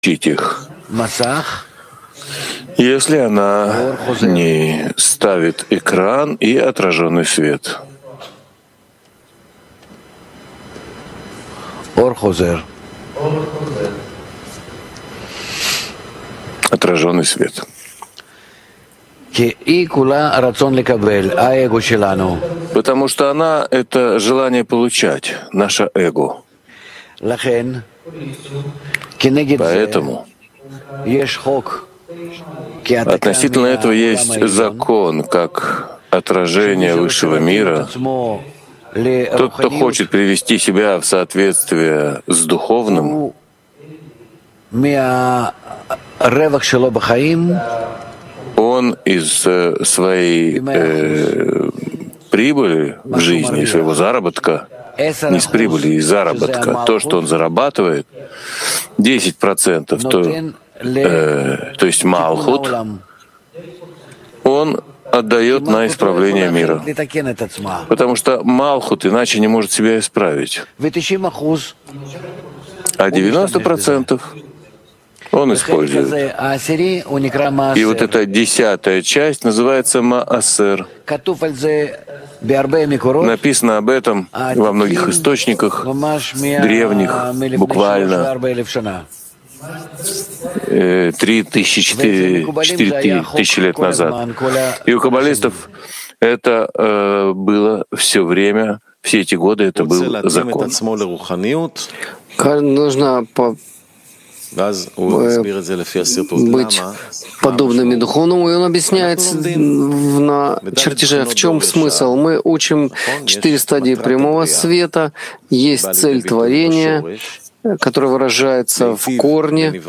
их, если она не ставит экран и отраженный свет. Отраженный свет. Потому что она — это желание получать, наше эго. Поэтому относительно этого есть закон, как отражение высшего мира. Тот, кто хочет привести себя в соответствие с духовным, он из своей прибыли в жизни, своего заработка, не с прибыли, из заработка, то, что он зарабатывает, 10%, то есть Малхут, он отдает на исправление мира. Потому что Малхут иначе не может себя исправить. А 90% он использует. И вот эта 10-я часть называется Маасер. Написано об этом во многих источниках, древних, буквально 4 тысячи лет назад. И у каббалистов это было все время, все эти годы это был закон. Нужно быть подобными духовному, и он объясняет на чертеже, в чем смысл. Мы учим 4 стадии прямого света, есть цель творения, которая выражается в корне,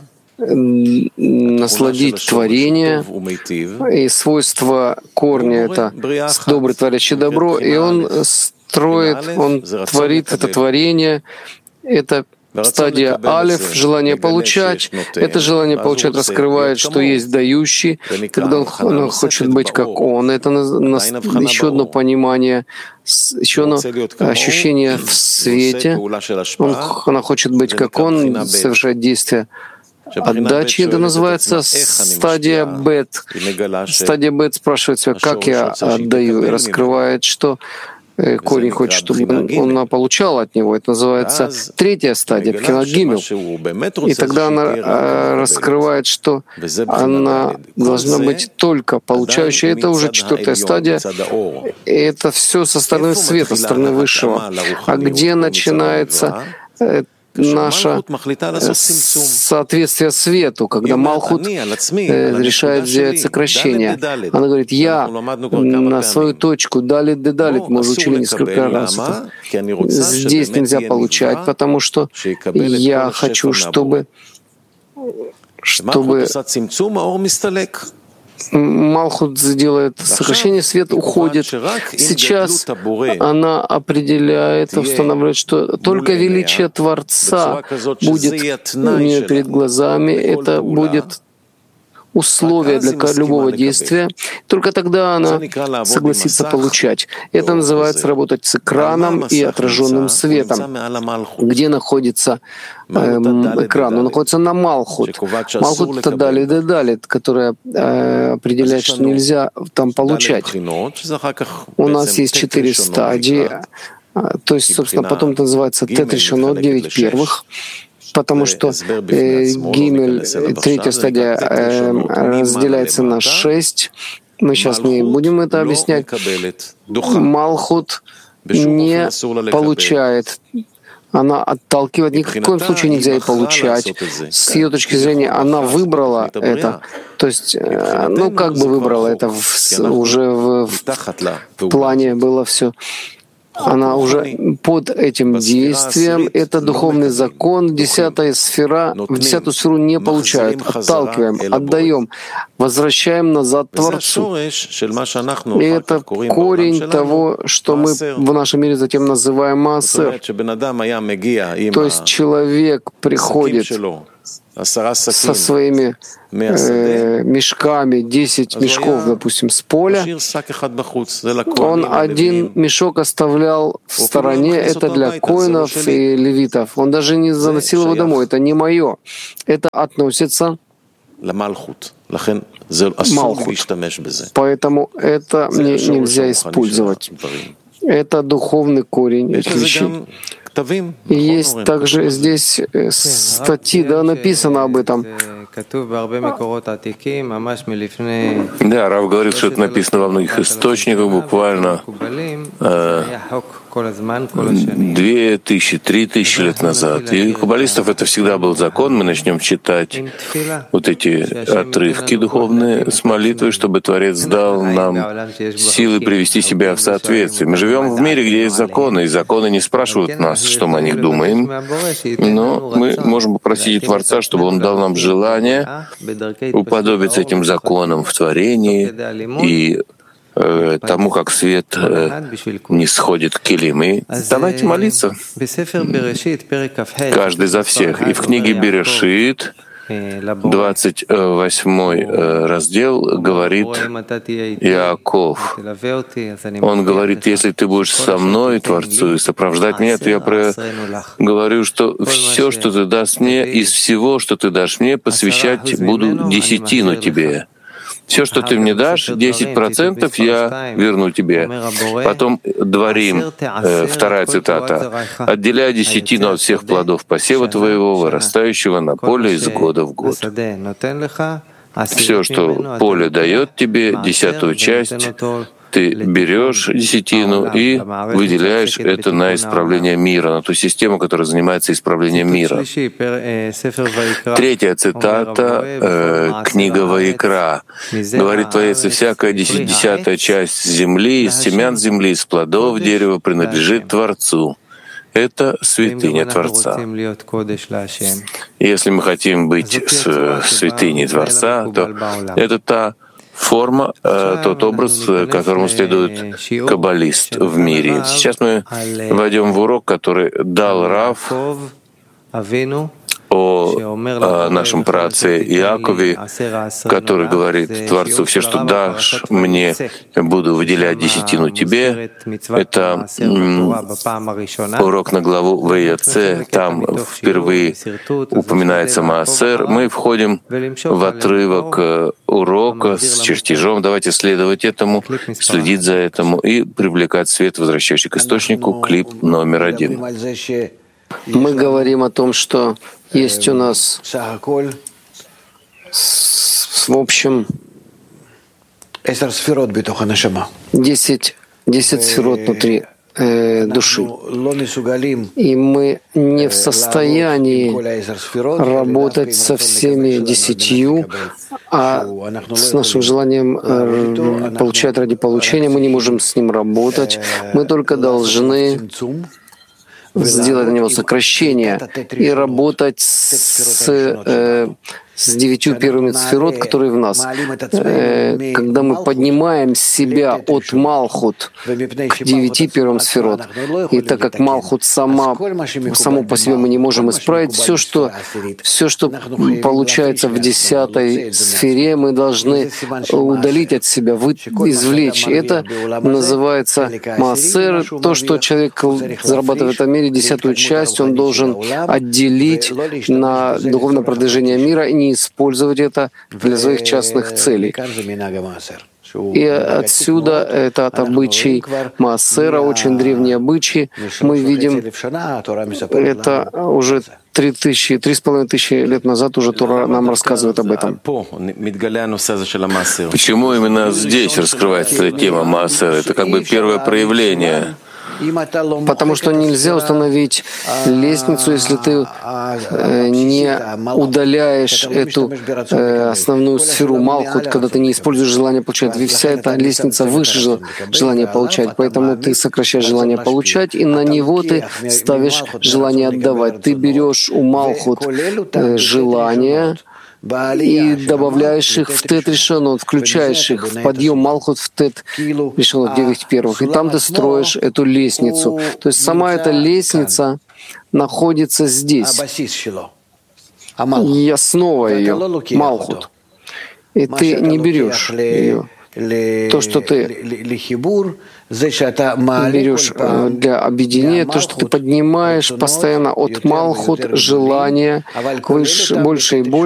насладить творение, и свойство корня — это добрый, творящий добро, и он строит, он творит это творение, это стадия Алеф, желание получать. Это желание получать раскрывает, что есть дающий, когда он хочет быть как он. Это еще одно понимание, еще одно ощущение в свете. Она хочет быть как он, совершать действия отдачи. Это называется стадия Бет. Стадия Бет спрашивает себя, как я отдаю, и раскрывает, что корень хочет, чтобы он получал от него. Это называется 3-я стадия, Пхинат Гимел. И тогда она раскрывает, что она должна быть только получающей. Это уже 4-я стадия. И это все со стороны света, со стороны высшего. А где начинается наше соответствие свету, когда Малхут решает взять сокращение. Она говорит, я на свою точку далит, мы уже учили несколько раз. Здесь нельзя получать, потому что я хочу, чтобы Малхут сделает сокращение, свет уходит. Сейчас она определяет, устанавливает, что только величие Творца будет у нее перед глазами. Это будет условие для любого действия. Только тогда она согласится получать. Это называется работать с экраном и отраженным светом. Где находится экран? Он находится на Малхут. Малхут — это далит, которая определяет, что нельзя там получать. У нас есть 4 стадии. То есть, собственно, потом это называется Тет-решонот, 9 первых. Потому что Гимель, 3-я стадия, разделяется на 6. Мы сейчас не будем это объяснять. Малхут не получает. Она отталкивает. Ни в коем случае нельзя ей получать. С ее точки зрения, она выбрала это. То есть, как бы выбрала это, уже в плане было все. Она уже под этим действием. Это духовный закон. 10-я сфера, в 10-ю сферу не получают. Отталкиваем, отдаем. возвращаем назад Творцу. И это корень того, что мы в нашем мире затем называем маасер. То есть человек приходит со своими мешками, 10 мешков, допустим, с поля. Он один мешок оставлял в стороне, это для коинов и левитов. Он даже не заносил его домой, это не мое. Это относится к Малхут. Поэтому это мне нельзя использовать. Это духовный корень этих вещей. И есть также здесь статьи, да, написано об этом. Да, Рав говорит, что это написано во многих источниках, буквально 2000, 3000 лет назад. И у каббалистов это всегда был закон. Мы начнем читать вот эти отрывки духовные с молитвой, чтобы Творец дал нам силы привести себя в соответствие. Мы живем в мире, где есть законы, и законы не спрашивают нас, что мы о них думаем, но мы можем попросить Творца, чтобы Он дал нам желание уподобиться этим законам в творении и тому, как свет не сходит к келим. И давайте молиться. Каждый за всех. И в книге Берешит, 28 раздел, говорит Иаков. Он говорит: если ты будешь со мной, Творцу, и сопровождать меня, то я говорю, что все, что ты дашь мне, из всего, что ты дашь мне, посвящать буду десятину тебе. Все, что ты мне дашь, 10% я верну тебе. Потом Дворим, вторая цитата: «Отделяй десятину от всех плодов посева твоего, вырастающего на поле из года в год». Все, что поле дает тебе, 10-ю часть, ты берешь десятину и выделяешь это на исправление мира, на ту систему, которая занимается исправлением мира. Третья цитата, книга Ваикра. Говорит Творец: «Всякая 10-я часть земли, из семян земли, из плодов дерева принадлежит Творцу». Это святыня Творца. Если мы хотим быть святыней Творца, то это та форма, тот образ, которому следует каббалист в мире. Сейчас мы войдем в урок, который дал Рав о нашем праотце Иакове, который говорит Творцу: «Все, что дашь мне, буду выделять десятину тебе». Это урок на главу Ваяце. Там впервые упоминается Маасер. Мы входим в отрывок урока с чертежом. Давайте следовать этому, следить за этому и привлекать свет, возвращающий к источнику. Клип номер 1. Мы говорим о том, что есть у нас в общем 10 сферот внутри души. И мы не в состоянии работать со всеми 10, а с нашим желанием получать ради получения мы не можем с ним работать. Мы только должны сделать на него сокращение и работать с 9 первыми сферот, которые в нас. Когда мы поднимаем себя от Малхут к 9 первым сферот, и так как Малхут само по себе мы не можем исправить, все, что получается в 10-й сфере, мы должны удалить от себя, извлечь. Это называется маасер. То, что человек зарабатывает в этом мире, 10-ю часть, он должен отделить на духовное продвижение мира и не использовать это для своих частных целей. И отсюда этот обычай маасера, очень древний обычай, мы видим, это уже 3,5 лет назад уже Тора нам рассказывает об этом. Почему именно здесь раскрывается эта тема маасера? Это как бы первое проявление. Потому что нельзя установить лестницу, если ты не удаляешь эту основную сферу Малхут, когда ты не используешь желание получать. Ведь вся эта лестница выше желания получать. Поэтому ты сокращаешь желание получать, и на него ты ставишь желание отдавать. Ты берешь у Малхут желание, и добавляешь их в тет решенот, включаешь их в подъем Малхут в тет решенот 9 первых. И там ты строишь эту лестницу. То есть сама эта лестница находится здесь. И основа ее — Малхут. И ты не берешь ее. То, что ты берешь для объединения, то, что ты поднимаешь постоянно от Малхут желания выше, больше и больше.